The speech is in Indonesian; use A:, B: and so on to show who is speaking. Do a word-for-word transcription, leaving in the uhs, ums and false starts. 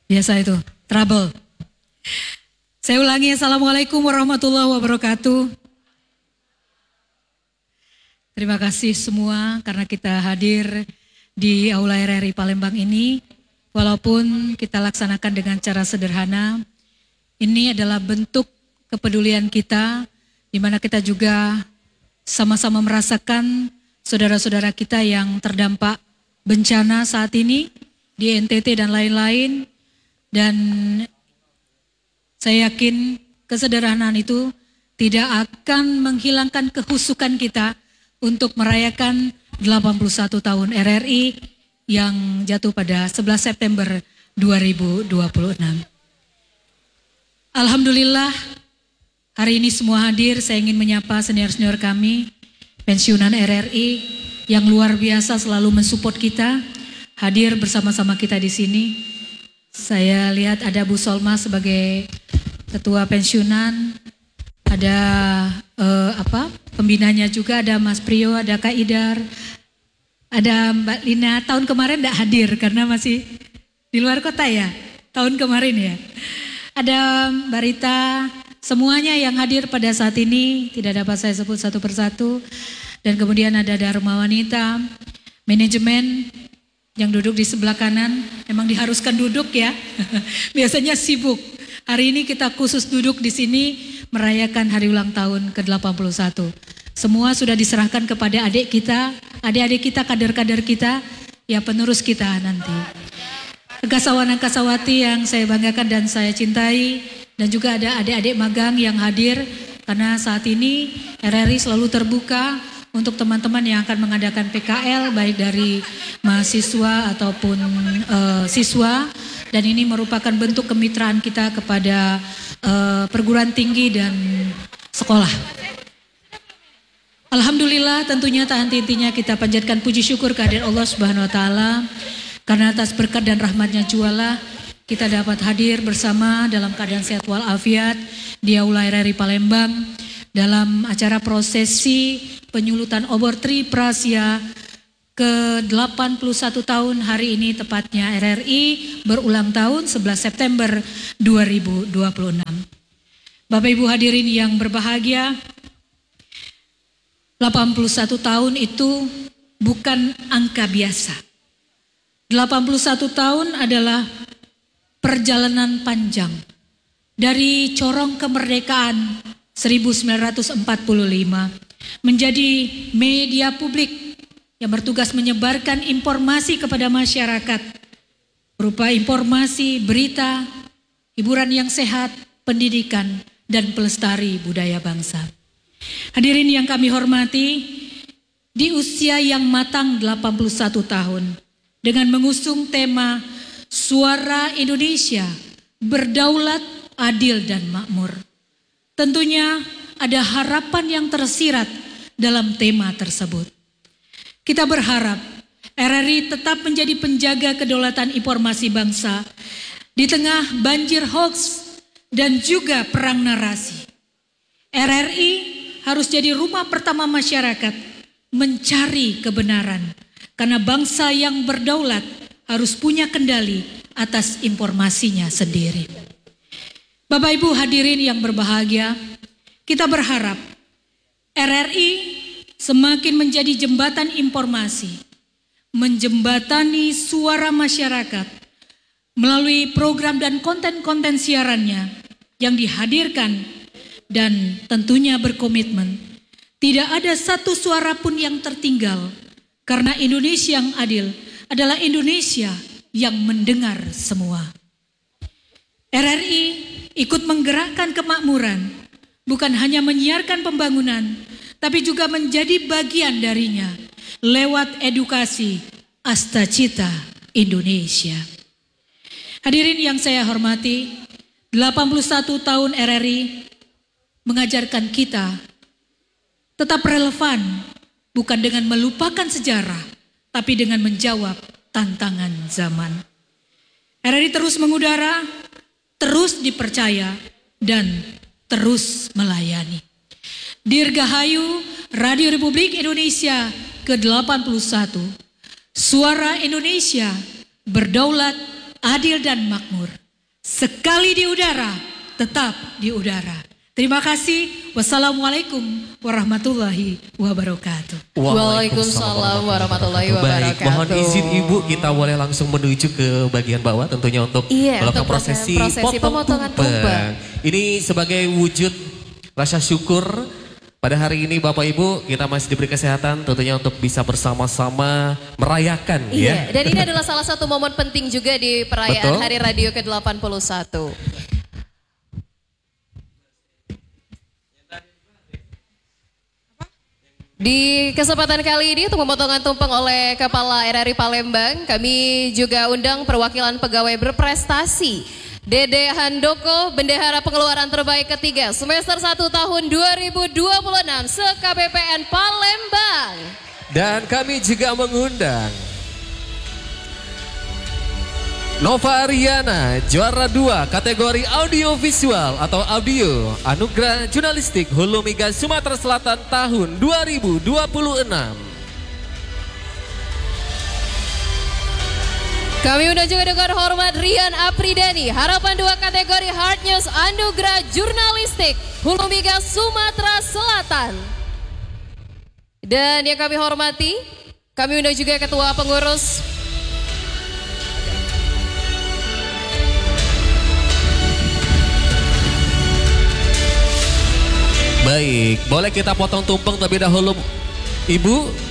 A: Biasa itu, trouble. Saya ulangi, Assalamualaikum warahmatullahi wabarakatuh. Terima kasih semua karena kita hadir di Aula R R I Palembang ini. Walaupun kita laksanakan dengan cara sederhana, ini adalah bentuk kepedulian kita, di mana kita juga sama-sama merasakan saudara-saudara kita yang terdampak bencana saat ini di N T T dan lain-lain. Dan saya yakin kesederhanaan itu tidak akan menghilangkan kehusukan kita untuk merayakan delapan puluh satu tahun R R I yang jatuh pada sebelas September dua ribu dua puluh enam. Alhamdulillah hari ini semua hadir. Saya ingin menyapa senior-senior kami, pensiunan R R I yang luar biasa selalu mensupport kita, hadir bersama-sama kita di sini. Saya lihat ada Bu Solma sebagai ketua pensiunan, ada eh, apa pembinanya juga, ada Mas Priyo, ada Kak Idar, ada Mbak Lina. Tahun kemarin tidak hadir karena masih di luar kota ya, tahun kemarin ya. Ada Mbak Rita, semuanya yang hadir pada saat ini tidak dapat saya sebut satu persatu. Dan kemudian ada Dharma Wanita, manajemen yang duduk di sebelah kanan, emang diharuskan duduk ya, biasanya sibuk. Hari ini kita khusus duduk di sini merayakan hari ulang tahun ke delapan puluh satu. Semua sudah diserahkan kepada adik kita, adik-adik kita, kader-kader kita, ya penerus kita nanti. Kasawan dan kasawati yang saya banggakan dan saya cintai, dan juga ada adik-adik magang yang hadir, karena saat ini R R I selalu terbuka untuk teman-teman yang akan mengadakan P K L, baik dari mahasiswa ataupun uh, siswa. Dan ini merupakan bentuk kemitraan kita kepada uh, perguruan tinggi dan sekolah. Alhamdulillah, tentunya tak henti-hentinya kita panjatkan puji syukur kehadirat Allah Subhanahu Wa Taala, karena atas berkat dan rahmatnya jualah kita dapat hadir bersama dalam keadaan sehat walafiat di Aula R R I Palembang dalam acara prosesi penyulutan obor Tri Prasya ke delapan puluh satu tahun hari ini, tepatnya R R I berulang tahun sebelas September dua ribu dua puluh enam. Bapak Ibu hadirin yang berbahagia, delapan puluh satu tahun itu bukan angka biasa. delapan puluh satu tahun adalah perjalanan panjang dari corong kemerdekaan seribu sembilan ratus empat puluh lima menjadi media publik yang bertugas menyebarkan informasi kepada masyarakat berupa informasi, berita, hiburan yang sehat, pendidikan, dan pelestari budaya bangsa. Hadirin yang kami hormati, di usia yang matang delapan puluh satu tahun dengan mengusung tema Suara Indonesia Berdaulat, Adil, dan Makmur. Tentunya ada harapan yang tersirat dalam tema tersebut. Kita berharap R R I tetap menjadi penjaga kedaulatan informasi bangsa di tengah banjir hoax dan juga perang narasi. R R I harus jadi rumah pertama masyarakat mencari kebenaran, karena bangsa yang berdaulat harus punya kendali atas informasinya sendiri. Bapak Ibu hadirin yang berbahagia, kita berharap R R I semakin menjadi jembatan informasi, menjembatani suara masyarakat melalui program dan konten-konten siarannya yang dihadirkan, dan tentunya berkomitmen tidak ada satu suara pun yang tertinggal, karena Indonesia yang adil adalah Indonesia yang mendengar semua. R R I ikut menggerakkan kemakmuran, bukan hanya menyiarkan pembangunan, tapi juga menjadi bagian darinya lewat edukasi Astacita Indonesia. Hadirin yang saya hormati, delapan puluh satu tahun R R I mengajarkan kita tetap relevan, bukan dengan melupakan sejarah, tapi dengan menjawab tantangan zaman. R R I terus mengudara, terus dipercaya, dan terus melayani. Dirgahayu Radio Republik Indonesia ke delapan puluh satu, Suara Indonesia Berdaulat, adil dan makmur. Sekali di udara, tetap di udara. Terima kasih. Wassalamualaikum warahmatullahi wabarakatuh.
B: Waalaikumsalam warahmatullahi wabarakatuh.
C: Baik, mohon izin Ibu, kita boleh langsung menuju ke bagian bawah tentunya untuk
B: iya,
C: melakukan
B: untuk
C: prosesi,
B: prosesi
C: potong
B: pemotongan
C: tumpeng.
B: tumpeng.
C: Ini sebagai wujud rasa syukur pada hari ini Bapak Ibu, kita masih diberi kesehatan tentunya untuk bisa bersama-sama merayakan.
B: Iya,
C: ya.
B: dan ini adalah salah satu momen penting juga di perayaan
C: Betul.
B: Hari Radio ke delapan puluh satu. Di kesempatan kali ini untuk pemotongan tumpeng oleh Kepala R R I Palembang, kami juga undang perwakilan pegawai berprestasi. Dede Handoko, Bendahara Pengeluaran Terbaik ketiga semester satu tahun dua ribu dua puluh enam se-K P P N Palembang.
C: Dan kami juga mengundang Nova Ariana, juara dua kategori audio visual atau audio Anugerah Jurnalistik Hulu Migas Sumatera Selatan tahun dua ribu dua puluh enam.
B: Kami undang juga dengan hormat Rian Apridani, harapan dua kategori Hard News Anugerah Jurnalistik Hulu Migas Sumatera Selatan. Dan yang kami hormati, kami undang juga Ketua Pengurus
C: Baik, boleh kita potong tumpeng terlebih dahulu, Ibu?